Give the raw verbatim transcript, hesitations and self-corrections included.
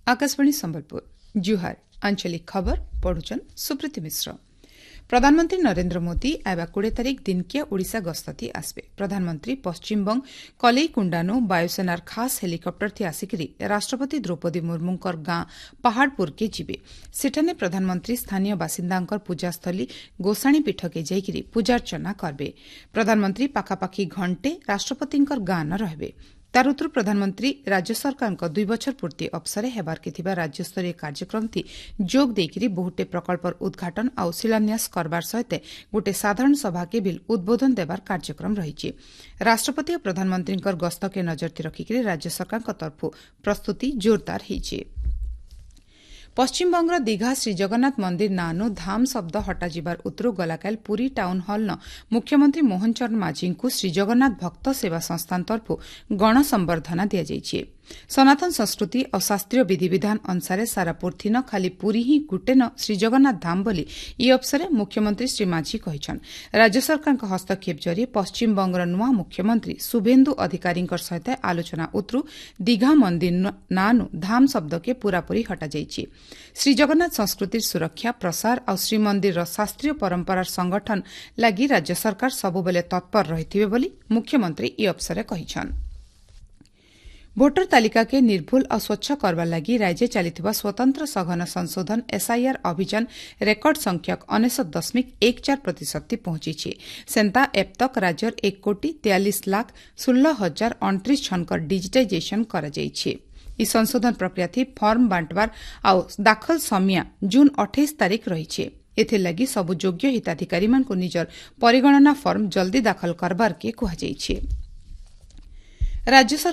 आकाशवाणी संबलपुर जुहार आंचलिक खबर पढ़ुचन सुप्रीति मिश्र। प्रधानमंत्री नरेन्द्र मोदी आबा कोड़े तारिख दिनकिया ओडिशा गस्तथी आसबे। प्रधानमंत्री पश्चिमबंग कलईकुंडानु वायुसेनार खास हेलिकप्टर थी आसिकरी राष्ट्रपति द्रौपदी मुर्मुंकर गां पहाड़पुर के जिबे। सेठाने प्रधानमंत्री स्थानीय बासिंदांकर पूजास्थली गोसाणी पीठ के जाइकिरी पूजार्चना करबे। प्रधानमंत्री पाखापाखि घंटे राष्ट्रपतिंकर गां न रहबे। तारुतरु प्रधानमंत्री राज्य सरकार दुई बछर पूर्ति अवसरे हेबार के थिबा राज्यस्तरीय कार्यक्रम थी जोग देकिरी बहुटे प्रकल्पर उद्घाटन आउ शिलान्यास करबार सहित गोटे साधारण सभा के बिल उद्बोधन देबार कार्यक्रम रही। राष्ट्रपति और प्रधानमंत्री गस्त के नजर रखिक राज्य सरकार तरफु प्रस्तुति जोरदार होइछि। पश्चिमबंगर दीघा श्रीजगन्नाथ मंदिर नानु धाम शब्द हटाଯିबार उतरु गलाकाल पुरी टाउन हल न मुख्यमंत्री मोहन चरण माझी को श्रीजगन्नाथ भक्त सेवा संस्थान तरफु गण संबर्धना दिया। सनातन संस्कृति और शास्त्रीय विधिविधान अनुसार सारा पृथ्वी न खाली पुरी ही गुटे न श्रीजगन्नाथ धाम बोली ई अवसर मुख्यमंत्री श्री माझी कहिछन। राज्य सरकार हस्तक्षेप जरिए पश्चिमबंगर नुआ मुख्यमंत्री शुभेन्दु अधिकारी सहित आलोचना उतरु दीघा मंदिर नानु धाम शब्द के पूरापूरी हटा जाइछि। श्रीजगन्नाथ संस्कृति सुरक्षा प्रसार और श्रीमंदिर शास्त्रीय परंपरार संगठन लगी राज्य सरकार सबुबले तत्पर रहिथिबे बोली मुख्यमंत्री ई अवसर कहिछन। भोटर तालिका के निर्भुल और स्वच्छ करवा लगी राज्य चलिथिबा स्वतंत्र सघन संशोधन एसआईआर अभियान रेकर्ड संख्यक अनेशत दशमिक एक चार प्रतिशत पहुंची। सेंता एप तक राज्यर एक कोटी तेयालीस लाख षोलह हजार अणतीस छनकर डिजिटाइजेशन करा जाइछि। ई संशोधन प्रक्रिया थी फर्म बांटवार आउ दाखल समिया जून अठाईस तारिख रही। एथिलागि सबु योग्य हिताधिकारी मानकु निजर परिगणना फर्म जल्दी दाखल करबार के कुहा जाइछि। राज्य